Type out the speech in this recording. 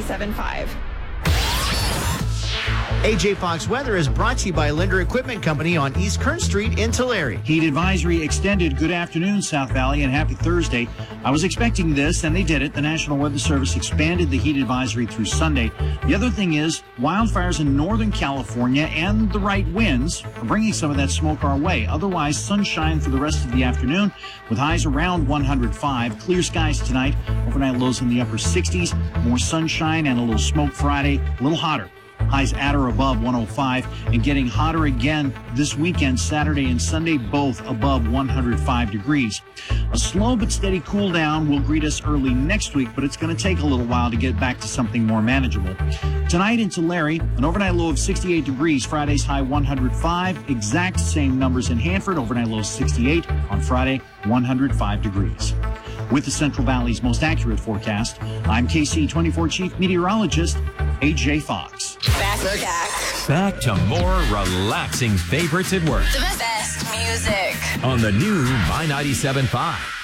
97.5. AJ Fox weather is brought to you by Linder Equipment Company on East Kern Street in Tulare. Heat advisory extended. Good afternoon, South Valley, and happy Thursday. I was expecting this, and they did it. The National Weather Service expanded the heat advisory through Sunday. The other thing is wildfires in Northern California and the right winds are bringing some of that smoke our way. Otherwise, sunshine for the rest of the afternoon with highs around 105. Clear skies tonight. Overnight lows in the upper 60s. More sunshine and a little smoke Friday. A little hotter. Highs at or above 105 and getting hotter again this weekend, Saturday and Sunday, both above 105 degrees. A slow but steady cool down will greet us early next week, but it's going to take a little while to get back to something more manageable. Tonight in Tulare, an overnight low of 68 degrees, Friday's high 105, exact same numbers in Hanford, overnight low 68, on Friday 105 degrees. With the Central Valley's most accurate forecast, I'm KC24 Chief Meteorologist AJ Fox. Back to more relaxing favorites at work. The best music. On the new My 97.5.